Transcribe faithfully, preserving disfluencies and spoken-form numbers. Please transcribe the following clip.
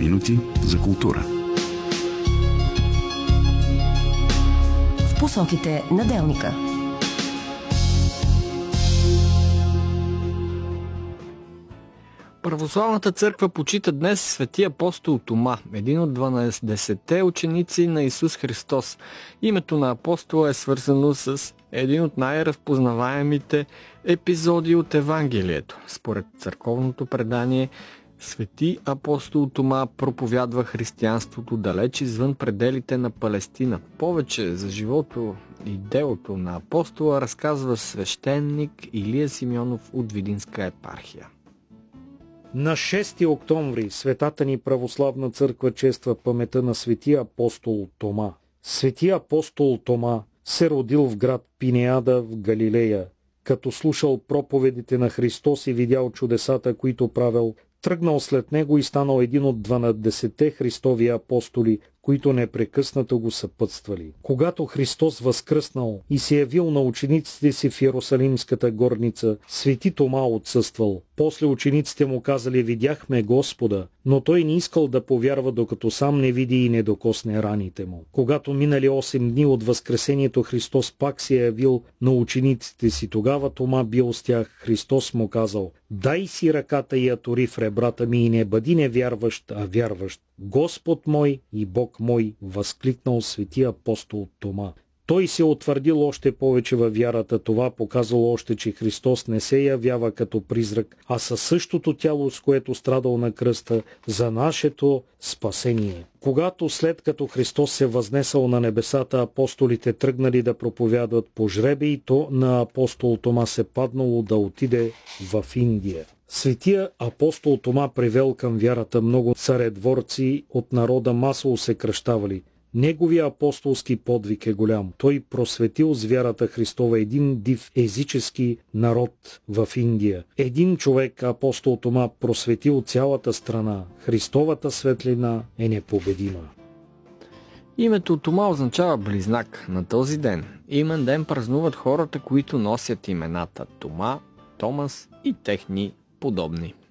минути за култура. В посоките на делника. Православната църква почита днес свети апостол Тома, един от дванадесетте ученици на Исус Христос. Името на апостола е свързано с един от най-разпознаваемите епизоди от Евангелието. Според църковното предание, свети апостол Тома проповядва християнството далеч извън пределите на Палестина. Повече за живото и делото на апостола разказва свещеник Илия Симеонов от Видинска епархия. На шести октомври Светата ни православна църква чества паметта на светия апостол Тома. Светия апостол Тома се родил в град Пинеада в Галилея. Като слушал проповедите на Христос и видял чудесата, които правил, тръгнал след него и станал един от дванадесетте Христови апостоли, които непрекъснато го съпътствали. Когато Христос възкръснал и се явил на учениците си в Иерусалимската горница, свети Тома отсъствал. После учениците му казали: видяхме Господа, но той не искал да повярва, докато сам не види и не докосне раните му. Когато минали осем дни от възкресението, Христос пак се е явил на учениците си. Тогава Тома бил с тях. Христос му казал: дай си ръката и я тори в ребрата ми и не бъди невярващ, а вярващ. Господ мой и Бог мой, възкликнал свети апостол Тома. Той се утвърдил още повече във вярата. Това показало още, че Христос не се явява като призрак, а със същото тяло, с което страдал на кръста за нашето спасение. Когато след като Христос се възнесъл на небесата, апостолите тръгнали да проповядват по жребий, то на апостол Тома се паднало да отиде в Индия. Светия апостол Тома привел към вярата много царедворци от народа, масово се кръщавали. Неговия апостолски подвиг е голям. Той просветил с вярата Христова един див езически народ в Индия. Един човек, апостол Тома, просветил цялата страна. Христовата светлина е непобедима. Името Тома означава близнак. На този ден, имен ден, празнуват хората, които носят имената Тома, Томас и техни подобни.